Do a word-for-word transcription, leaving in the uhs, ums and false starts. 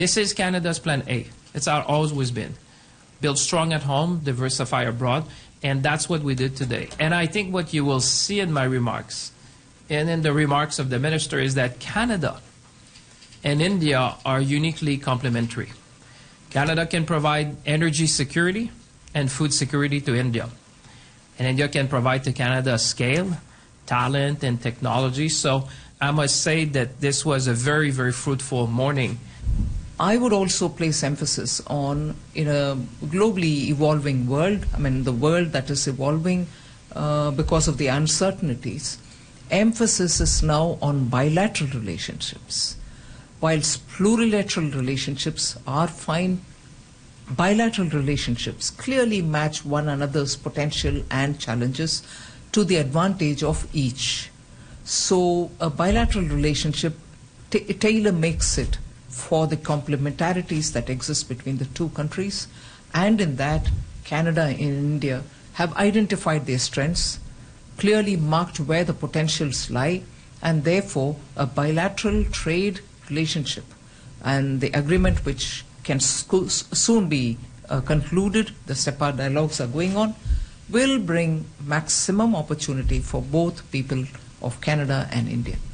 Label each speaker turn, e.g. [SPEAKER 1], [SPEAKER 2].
[SPEAKER 1] This is Canada's plan A. It's our always been. Build strong at home, diversify abroad, and that's what we did today. And I think what you will see in my remarks and in the remarks of the minister is that Canada and India are uniquely complementary. Canada can provide energy security and food security to India. And India can provide to Canada scale, talent, and technology. So I must say that this was a very, very fruitful morning.
[SPEAKER 2] I would also place emphasis on, in a globally evolving world, I mean the world that is evolving uh, because of the uncertainties, emphasis is now on bilateral relationships. Whilst plurilateral relationships are fine, bilateral relationships clearly match one another's potential and challenges to the advantage of each. So a bilateral relationship tailor makes it for the complementarities that exist between the two countries, and in that Canada and India have identified their strengths, clearly marked where the potentials lie, and therefore a bilateral trade relationship and the agreement which can soon be uh, concluded, the SEPA dialogues are going on, will bring maximum opportunity for both people of Canada and India.